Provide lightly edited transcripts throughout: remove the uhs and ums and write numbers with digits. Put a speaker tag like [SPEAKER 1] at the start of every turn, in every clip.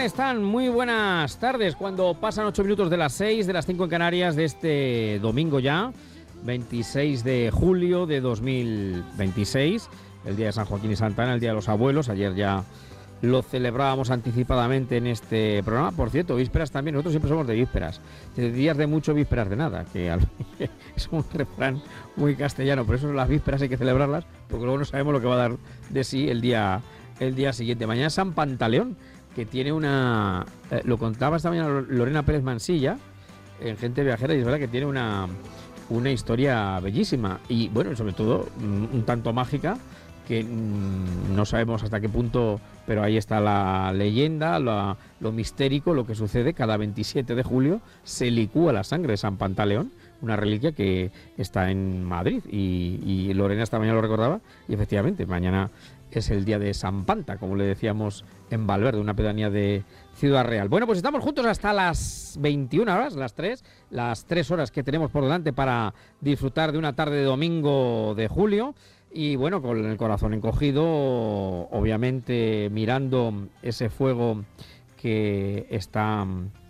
[SPEAKER 1] están? Muy buenas tardes. Cuando pasan 8 minutos de las 6, de las 5 en Canarias, de este domingo ya, 26 de julio de 2026, el día de San Joaquín y Santa Ana, el día de los abuelos. Ayer ya lo celebrábamos anticipadamente en este programa. Por cierto, vísperas también, nosotros siempre somos de vísperas. De días de mucho, vísperas de nada, que es un refrán muy castellano. Por eso las vísperas hay que celebrarlas, porque luego no sabemos lo que va a dar de sí el día siguiente. Mañana es San Pantaleón, que tiene una... lo contaba esta mañana Lorena Pérez Mansilla en Gente Viajera, y es verdad que tiene una historia bellísima y, bueno, sobre todo un tanto mágica, que no sabemos hasta qué punto, pero ahí está la leyenda, lo mistérico, lo que sucede. Cada 27 de julio se licúa la sangre de San Pantaleón, una reliquia que está en Madrid, y Lorena esta mañana lo recordaba, y efectivamente mañana es el día de San Panta, como le decíamos en Valverde, una pedanía de Ciudad Real. Bueno, pues estamos juntos hasta las 21 horas, las 3 horas que tenemos por delante para disfrutar de una tarde de domingo de julio. Y bueno, con el corazón encogido, obviamente mirando ese fuego que está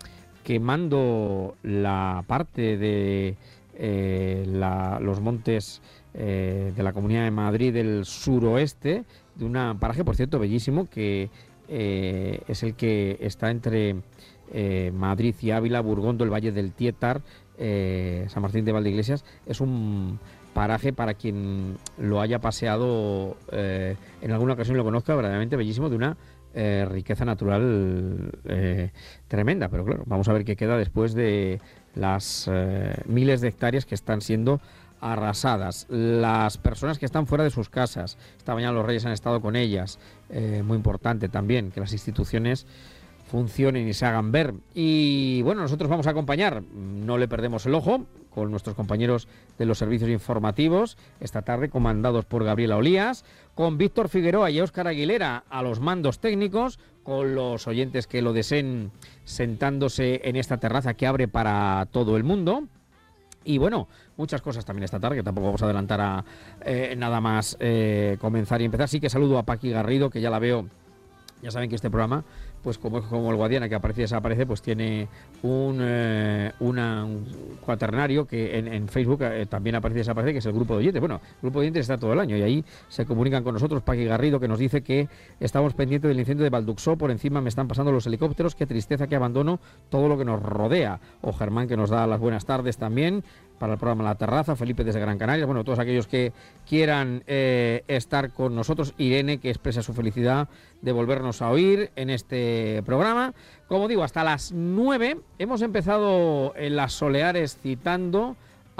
[SPEAKER 1] quemando la parte de los montes de la Comunidad de Madrid del suroeste, de un paraje, por cierto, bellísimo, que es el que está entre Madrid y Ávila, Burgondo, el Valle del Tietar, San Martín de Valdeiglesias. Es un paraje, para quien lo haya paseado en alguna ocasión, lo conozca, verdaderamente bellísimo, de una riqueza natural tremenda. Pero claro, vamos a ver qué queda después de las miles de hectáreas que están siendo arrasadas. Las personas que están fuera de sus casas, esta mañana los Reyes han estado con ellas, muy importante también que las instituciones funcionen y se hagan ver. Y bueno, nosotros vamos a acompañar, no le perdemos el ojo, con nuestros compañeros de los servicios informativos, esta tarde comandados por Gabriela Olías, con Víctor Figueroa y Óscar Aguilera a los mandos técnicos, con los oyentes que lo deseen sentándose en esta terraza que abre para todo el mundo. Y bueno, muchas cosas también esta tarde, que tampoco vamos a adelantar a nada más comenzar y empezar. Sí que saludo a Paqui Garrido, que ya la veo. Ya saben que este programa, pues como el Guadiana, que aparece y desaparece, pues tiene un cuaternario que en Facebook también aparece y desaparece, que es el grupo de oyentes. Bueno, el grupo de oyentes está todo el año y ahí se comunican con nosotros. Paqui Garrido, que nos dice que estamos pendientes del incendio de Valduxó, por encima me están pasando los helicópteros, qué tristeza, que abandono todo lo que nos rodea. O Germán, que nos da las buenas tardes también para el programa La Terraza, Felipe desde Gran Canaria, bueno, todos aquellos que quieran estar con nosotros. Irene, que expresa su felicidad de volvernos a oír en este programa. Como digo, hasta las 9 hemos empezado en las Soleares citando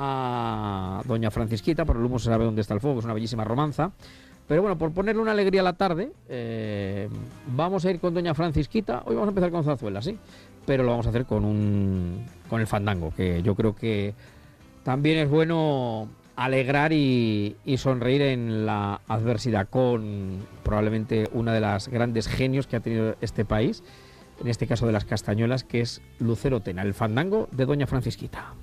[SPEAKER 1] a doña Francisquita, por el humo se sabe dónde está el fuego, es una bellísima romanza. Pero bueno, por ponerle una alegría a la tarde, vamos a ir con doña Francisquita. Hoy vamos a empezar con zarzuela, sí, pero lo vamos a hacer con el fandango, que yo creo que también es bueno alegrar y sonreír en la adversidad, con probablemente una de las grandes genios que ha tenido este país, en este caso de las castañuelas, que es Lucero Tena, el fandango de doña Francisquita.